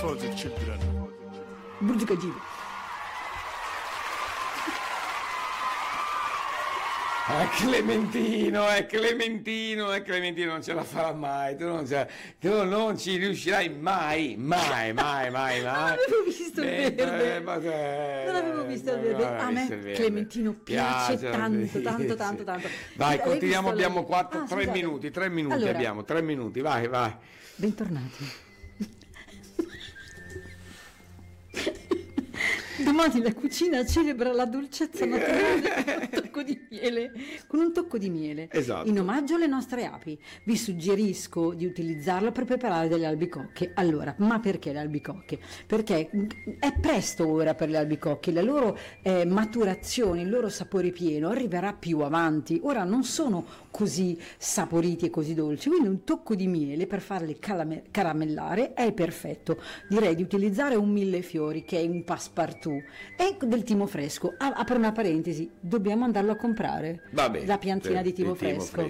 for the children. Burj Khalifa. Clementino, non ce la farà mai, tu non ci riuscirai mai. Non avevo visto il verde. Non avevo visto il verde. A me Clementino piace tanto. Vai, continuiamo, abbiamo scusate. 3 minuti Allora, abbiamo, 3 minuti, vai. bentornati. Domani la cucina celebra la dolcezza naturale con un tocco di miele. Esatto. In omaggio alle nostre api. Vi suggerisco di utilizzarlo per preparare delle albicocche. Allora, ma perché le albicocche? Perché è presto ora per le albicocche, la loro maturazione, il loro sapore pieno arriverà più avanti. Ora non sono così saporiti e così dolci, quindi un tocco di miele per farli caramellare è perfetto. Direi di utilizzare un millefiori, che è un passepartout, e del timo fresco. Apro una parentesi, dobbiamo andarlo a comprare. Va bene, la piantina di timo fresco.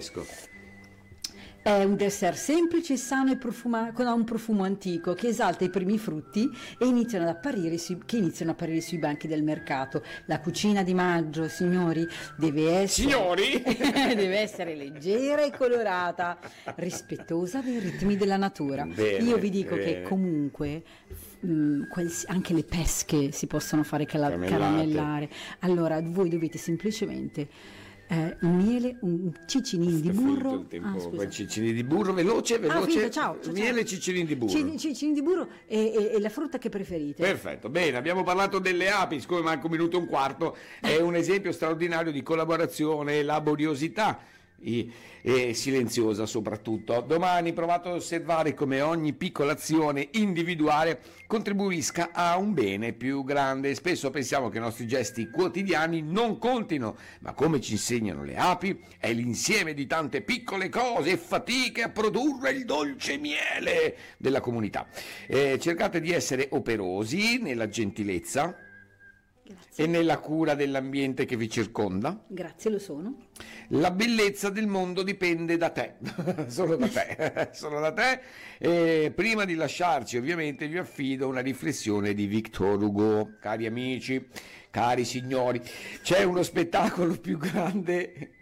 È un dessert semplice, sano e con un profumo antico che esalta i primi frutti e iniziano ad apparire sui banchi del mercato. La cucina di maggio, signori, deve essere leggera e colorata, rispettosa dei ritmi della natura. Bene, io vi dico che comunque anche le pesche si possono fare caramellare. Allora voi dovete semplicemente un miele, un ciccinino di burro. Ciccinini di burro, veloce. Ciao. Miele e ciccinini di burro. Ciccinini di burro e la frutta che preferite. Perfetto, bene, abbiamo parlato delle api, siccome manca 1 minuto e un quarto, è un esempio straordinario di collaborazione e laboriosità e silenziosa soprattutto. Domani provate ad osservare come ogni piccola azione individuale contribuisca a un bene più grande. Spesso pensiamo che i nostri gesti quotidiani non contino, ma come ci insegnano le api è l'insieme di tante piccole cose e fatiche a produrre il dolce miele della comunità. Cercate di essere operosi nella gentilezza. Grazie. E nella cura dell'ambiente che vi circonda. Grazie, lo sono. La bellezza del mondo dipende da te, solo da te. E prima di lasciarci, ovviamente, vi affido una riflessione di Victor Hugo. Cari amici, cari signori, c'è uno spettacolo più grande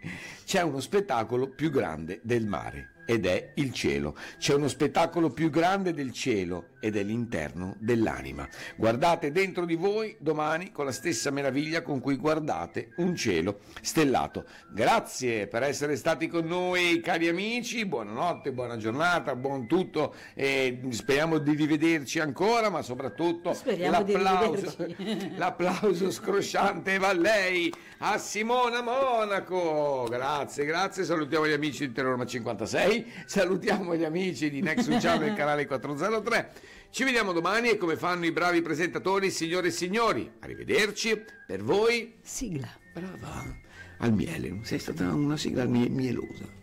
del mare. Ed è il cielo. C'è uno spettacolo più grande del cielo ed è l'interno dell'anima. Guardate dentro di voi domani con la stessa meraviglia con cui guardate un cielo stellato. Grazie per essere stati con noi, cari amici. Buonanotte, buona giornata, buon tutto. E speriamo di rivederci ancora, ma soprattutto l'applauso scrosciante va a lei, a Simona Monaco. Grazie. Salutiamo gli amici di Terrorma 56. Salutiamo gli amici di Next Channel canale 403. Ci vediamo domani e come fanno i bravi presentatori, signore e signori, arrivederci. Per voi sigla. Brava, al miele, sei stata una sigla mielosa.